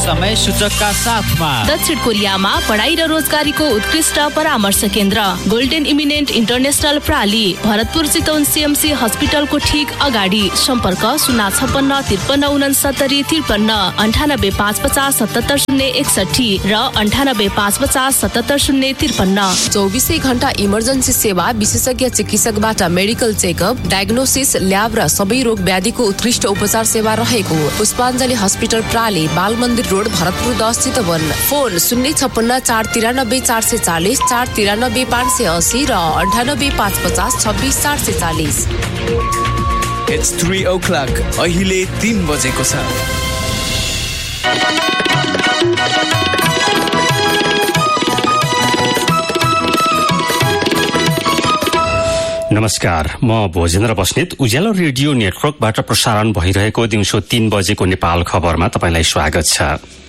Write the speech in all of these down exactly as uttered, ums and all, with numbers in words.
समय सूचकका साथमा दक्षिण कोरियामा पढाइ र रोजगारीको उत्कृष्ट परामर्श केन्द्र golden eminent international प्राली Bharatpur Chitwan CMC हस्पिटलको ठीक अगाडि। सम्पर्क शून्य छप्पन्न त्रिपन्न उनसत्तरी त्रिपन्न अन्ठानब्बे पाँच पचास सतहत्तर शून्य एकसठी र अन्ठानब्बे पाँच पचास सतहत्तर शून्य त्रिपन्न। चौबिसै घण्टा इमर्जेन्सी सेवा, विशेषज्ञ चिकित्सकबाट मेडिकल चेकअप, डायग्नोसिस, ल्याब र सबै रोग व्याधिको उत्कृष्ट उपचार सेवा रहेको पुष्पाञ्जली हस्पिटल प्राली, बाल मन्दिर रोड, भरतपुर दस चितवन। फोन शून्य छप्पन्न चार तिरानब्बे चार सय चालिस, चार तिरानब्बे पाँच सय अस्सी र अन्ठानब्बे पाँच पचास छब्बिस चार सय चालिस। It's three o'clock. अहिले तीन बजेको छ। नमस्कार, म भोजेन्द्र बस्नेत। उज्यालो रेडियो नेटवर्कबाट प्रसारण भइरहेको दिउँसो तीन बजेको नेपाल खबरमा तपाईलाई स्वागत छ।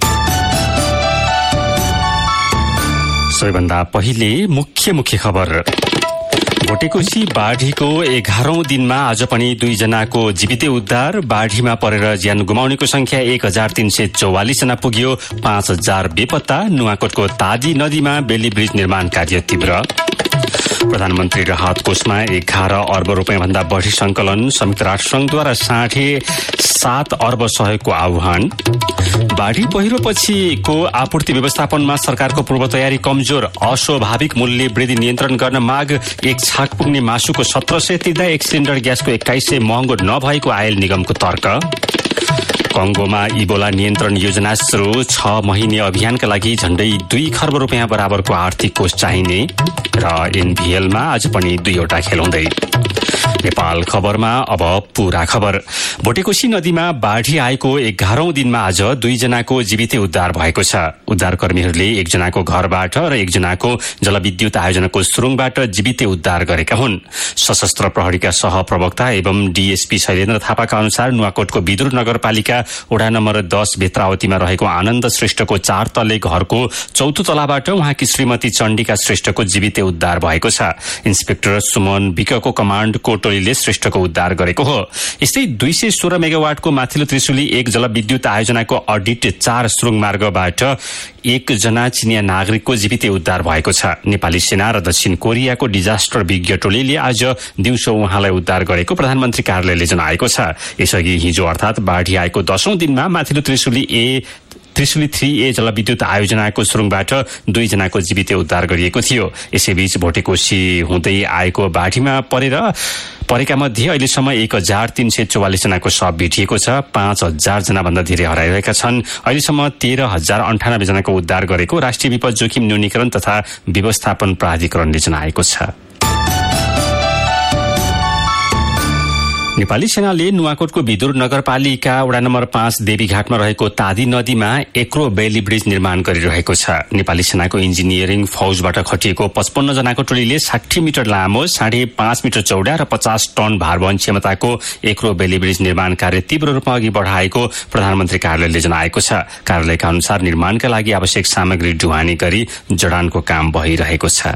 सबैभन्दा पहिले मुख्य मुख्य खबर। भोटेकोशी बाढीको एघारौं दिनमा आज पनि दुईजनाको जीवितै उद्धार। बाढीमा परेर ज्यान गुमाउनेको संख्या एक हजार तीन सय चौवालिस जना पुग्यो। पाँच हजार बेपत्ता। नुवाकोटको तादी नदीमा बेली ब्रिज निर्माण कार्य तीव्र। प्रधानमन्त्री राहत कोषमा एघार अर्ब रुपियाँ भन्दा बढ़ी संकलन। संयुक्त राष्ट्रसंघद्वारा साढे सात अर्ब सहयोगको आह्वान। बाढी पहिरोपछिको आपूर्ति व्यवस्थापनमा सरकारको पूर्व तयारी कमजोर। अस्वाभाविक मूल्य वृद्धि नियन्त्रण गर्न माग। एक छाक पुग्ने मासुको सत्र सय तिर्दा एक सिलिन्डर ग्यासको एक्काइस सय महँगो नभएको आयल निगमको तर्क। कंगोमा इबोला नियन्त्रण योजना सुरु। छ महिने अभियानका लागि झण्डै दुई खर्ब रुपियाँ बराबरको आर्थिक कोष चाहिने। र एनबीएलमा आज पनि दुईवटा खेल हुँदै। नेपाल खबरमा अब पूरा खबर। भोटेकोशी नदीमा बाढी आएको एघारौं दिनमा आज दुईजनाको जीवितै उद्धार भएको छ। उद्धारकर्मीहरूले एकजनाको घरबाट र एकजनाको जलविद्युत आयोजनाको सुरुङबाट जीवितै उद्धार गरेका हुन्। सशस्त्र प्रहरीका सहप्रवक्ता एवं डीएसपी शैलेन्द्र थापाका अनुसार नुवाकोटको विदुर नगरपालिका वडा नम्बर दस बेत्रावतीमा रहेको आनन्द श्रेष्ठको चार तले घरको चौथो तलाबाट उहाँकी श्रीमती चण्डिका श्रेष्ठको जीवितै उद्धार भएको छ। इन्सपेक्टर सुमन विकको कमाण्डको टोलीले श्रेष्ठको उद्धार गरेको हो। यस्तै दुई सय सोह्र मेगावाटको माथिल्लो त्रिशुली एक जलविद्युत आयोजनाको अडिट चार सुरुङ मार्गबाट एकजना चिनिया नागरिकको जीवितै उद्धार भएको छ। नेपाली सेना र दक्षिण कोरियाको डिजास्टर विज्ञ टोलीले आज दिउँसो उहाँलाई उद्धार गरेको प्रधानमन्त्री कार्यालयले जनाएको छ। यसअघि हिजो अर्थात बाढी आएको दशौं दिनमा माथिल्लो त्रिशुली ए त्रिशुली थ्री ए जलविद्युत आयोजनाको सुरुङबाट दुईजनाको जीवितै उद्धार गरिएको थियो। यसैबीच भोटेकोशी हुँदै आएको बाढीमा परेर परेका मध्ये अहिलेसम्म एक हजार तीन सय चौवालिस जनाको शव भेटिएको छ। पाँच हजार जना भन्दा धेरै हराइरहेका छन्। अहिलेसम्म तेह्र हजार अन्ठानब्बे जनाको उद्धार गरेको राष्ट्रिय विपद जोखिम न्यूनीकरण तथा व्यवस्थापन प्राधिकरणले जनाएको छ। नेपाली सेनाले नुवाकोटको विदुर नगरपालिका वडा नम्बर पाँच देवीघाटमा रहेको तादी नदीमा एक्रो बेली ब्रिज निर्माण गरिरहेको छ। नेपाली सेनाको इन्जिनियरिङ फौजबाट खटिएको पचपन्न जनाको टोलीले साठी मिटर लामो, साढे पाँच मिटर चौडा र पचास टन भारवहन क्षमताको एक्रो बेली ब्रिज निर्माण कार्य तीव्र रूपमा अघि बढाएको प्रधानमन्त्री कार्यालयले जनाएको छ। कार्यालयका अनुसार निर्माणका लागि आवश्यक सामग्री ढुवानी गरी जडानको काम भइरहेको छ।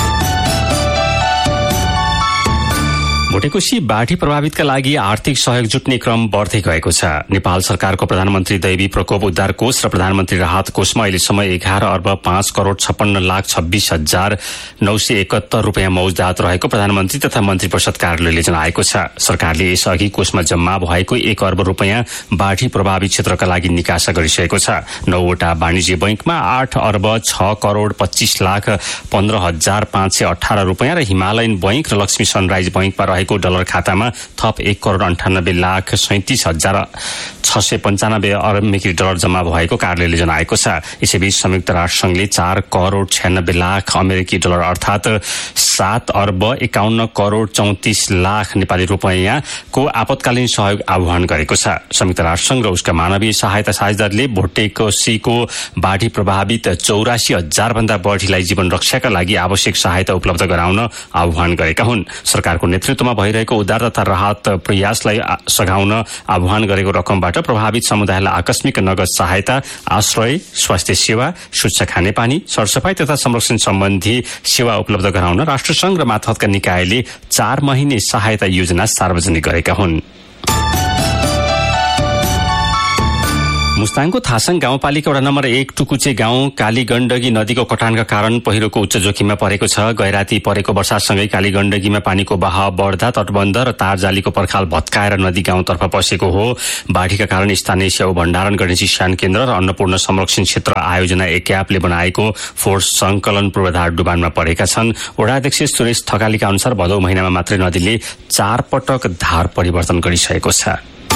भोटेकोशी बाढी प्रभावितका लागि आर्थिक सहयोग जुट्ने क्रम बढ्दै गएको छ। नेपाल सरकारको प्रधानमन्त्री दैवी प्रकोप उद्धार कोष र प्रधानमन्त्री राहत कोषमा अहिलेसम्म एघार अर्ब पाँच करोड़ छप्पन्न लाख छब्बीस हजार नौ सय एकहत्तर रुपियाँ मौजदात रहेको प्रधानमन्त्री तथा मन्त्री परिषद कार्यालयले जनाएको छ। सरकारले यसअघि कोषमा जम्मा भएको एक अर्ब रुपियाँ बाढी प्रभावित क्षेत्रका लागि निकासा गरिसकेको छ। नौवटा वाणिज्य बैंकमा आठ अर्ब छ करोड़ पच्चीस लाख पन्ध्र हजार पाँच सय अठारह रुपियाँ र हिमालयन बैंक र लक्ष्मी सनराइज बैंकमा रहेको डलर खातामा थप एक करोड़ अन्ठानब्बे लाख सैंतीस हजार छ सय पञ्चानब्बे अमेरिकी डलर जम्मा भएको कार्यालयले जनाएको छ। यसैबीच संयुक्त राष्ट्रसंघले चार करोड़ छ्यानब्बे लाख अमेरिकी डलर अर्थात सात अर्ब एकाउन्न करोड़ चौतिस लाख नेपाली रुपियाँको आपतकालीन सहयोग आह्वान गरेको छ। संयुक्त राष्ट्रसंघ र उसका मानवीय सहायता साझेदारले भोटेकोशीको बाढी प्रभावित चौरासी हजार भन्दा बढ़ीलाई जीवन रक्षाका लागि आवश्यक सहायता उपलब्ध गराउन आह्वान गरेका हुन्। सरकारको नेतृत्वमा भइरहेको उद्धार तथा राहत प्रयासलाई सघाउन आह्वान गरेको रकमबाट प्रभावित समुदायलाई आकस्मिक नगद सहायता, आश्रय, स्वास्थ्य सेवा, स्वच्छ खानेपानी, सरसफाई तथा संरक्षण सम्बन्धी सेवा उपलब्ध गराउन राष्ट्रसंघ र मातहतका निकायले चार महिने सहायता योजना सार्वजनिक गरेका हुन्। मुस्ताङको थासङ गाउँपालिका वडा नम्बर एक टुकुचे गाउँ कालीगण्डकी नदीको कटानका कारण पहिरोको उच्च जोखिममा परेको छ। गैराती परेको वर्षासँगै कालीगण्डकीमा पानीको बहाव बढ्दा तटबन्ध र तारजालीको पर्खाल भत्काएर नदी गाउँतर्फ पसेको हो। बाढीका कारण स्थानीय स्याउ भण्डारण गर्ने चिस्यान केन्द्र र अन्नपूर्ण संरक्षण क्षेत्र आयोजना एक्यापले बनाएको फोर्स संकलन पूर्वाधार डुबानमा परेका छन्। वडाध्यक्ष सुरेश थकालीका अनुसार भदौ महिनामा मात्रै नदीले चार पटक धार परिवर्तन गरिसकेको छ।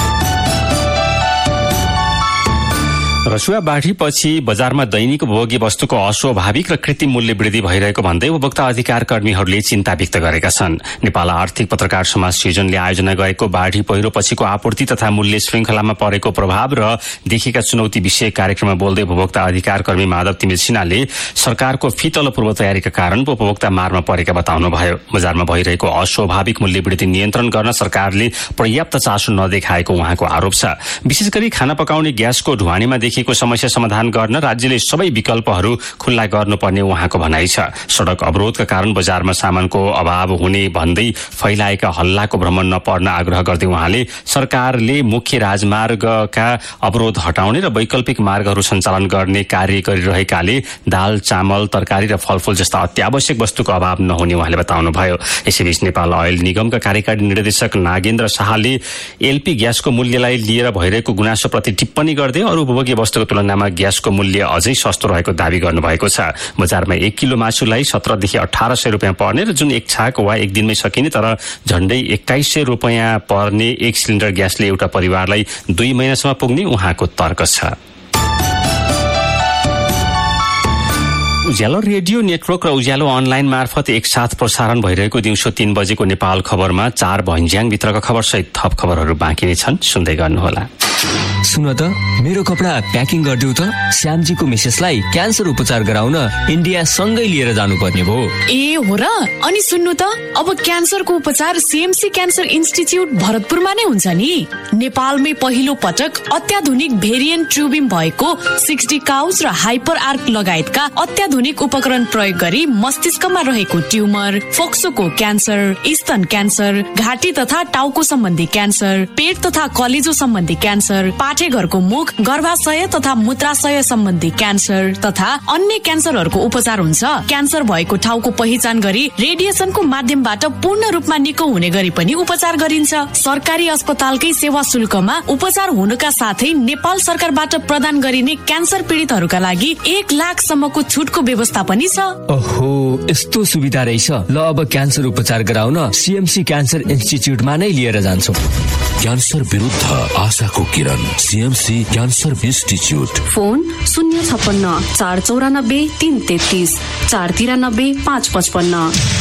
रसुवा बाढीपछि बजारमा दैनिक उपभोग्य वस्तुको अस्वाभाविक र कृत्रिम मूल्य वृद्धि भइरहेको भन्दै उपभोक्ता अधिकार कर्मीहरूले चिन्ता व्यक्त गरेका छन्। नेपाल आर्थिक पत्रकार समाज सृजनले आयोजना गरेको बाढी पहिरोपछिको आपूर्ति तथा मूल्य श्रृंखलामा परेको प्रभाव र देखिएका चुनौती विषय कार्यक्रममा बोल्दै उपभोक्ता अधिकार कर्मी माधव तिमिल सिन्हाले सरकारको फितलो पूर्व तयारीका कारण उपभोक्ता मारमा परेका बताउनुभयो। बजारमा भइरहेको अस्वाभाविक मूल्य वृद्धि नियन्त्रण गर्न सरकारले पर्याप्त चासो नदेखाएको उहाँको आरोप छ। विशेष गरी खाना पकाउने ग्यासको ढुवानीमा देखिएको समस्या समाधान गर्न राज्यले सबै विकल्पहरू खुल्ला गर्नुपर्ने उहाँको भनाइ छ। सड़क अवरोधका कारण बजारमा सामानको अभाव हुने भन्दै फैलाएका हल्लाको भ्रमण नपर्न आग्रह गर्दै उहाँले सरकारले मुख्य राजमार्गका अवरोध हटाउने र वैकल्पिक मार्गहरू सञ्चालन गर्ने कार्य गरिरहेकाले दाल चामल तरकारी र फलफूल जस्ता अत्यावश्यक वस्तुको अभाव नहुने उहाँले बताउनुभयो। यसैबीच नेपाल ऑयल निगमका कार्यकारी निर्देशक नागेन्द्र शाहले एलपी ग्यासको मूल्यलाई लिएर भइरहेको गुनासोप्रति टिप्पणी गर्दै अरू उपभोग्य वस्तुको तुलनामा ग्यासको मूल्य अझै सस्तो रहेको दावी गर्नुभएको छ। बजारमा एक किलो मासुलाई सत्रदेखि अठार सय रुपियाँ पर्ने र जुन एक छाक वा एक दिनमै सकिने तर झण्डै एक्काइस सय रुपियाँ पर्ने एक सिलिन्डर ग्यासले एउटा परिवारलाई दुई महिनासम्म पुग्ने उहाँको तर्क छ। उज्यालो रेडियो नेटवर्क र उज्यालो अनलाइन मार्फत एकसाथ प्रसारण भइरहेको दिउँसो तीन बजेको नेपाल खबरमा चार भञ्ज्याङ भित्रका खबर सहित थप खबरहरू बाँकी नै छन्, सुन्दै गर्नुहोला। सुन त, मेरो कपडा प्याकिङ गरिदेऊ त। श्यामजीको मिसेसलाई क्यान्सर उपचार गराउन इन्डिया सँगै लिएर जानुपर्ने भयो। ए हो र? अनि सुन्नु त, अब क्यान्सरको उपचार सीएमसी क्यान्सर इन्स्टिच्युट भरतपुरमा नै हुन्छ नि। नेपालमै पहिलो पटक अत्याधुनिक भेरिएन्ट ट्युबिम भएको सिक्सटी काउस र हाइपर आर्क लगायतका अत्याधुनिक उपकरण प्रयोग गरी मस्तिष्कमा रहेको ट्युमर, फोक्सोको क्यान्सर, स्तन क्यान्सर, घाँटी तथा टाउको सम्बन्धी क्यान्सर, पेट तथा कलेजो सम्बन्धी क्यान्सर, पाठेघरको मुख, गर्भाशय तथा मूत्राशय सम्बन्धी क्यान्सर तथा अन्य क्यान्सरहरूको उपचार हुन्छ। क्यान्सर भएको ठाउँको पहिचान गरी रेडिएसनको माध्यमबाट पूर्ण रूपमा निको हुने गरी पनि उपचार गरिन्छ। सरकारी अस्पतालकै सेवा शुल्कमा उपचार हुनुका साथै नेपाल सरकारबाट प्रदान गरिने क्यान्सर पीडितहरूका लागि एक लाखसम्मको छुटको व्यवस्था पनि छ। ओहो, यस्तो सुविधा रहेछ। ल, अब क्यान्सर उपचार गराउन सीएमसी क्यान्सर इन्स्टिच्युटमा नै लिएर जान्छु। क्यान्सर विरुद्ध आशाको किरण, सीएमसी क्यान्सर इन्स्टिच्युट। फोन शून्य छप्पन्न चार चौरानब्बे तीन तेत्तिस चार तिरानब्बे पाँच पचपन्न।